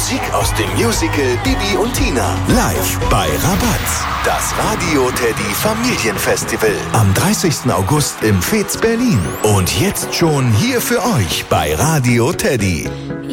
Musik aus dem Musical Bibi und Tina. Live bei Rabatz. Das Radio Teddy Familienfestival. Am 30. August im Fez Berlin. Und jetzt schon hier für euch bei Radio Teddy.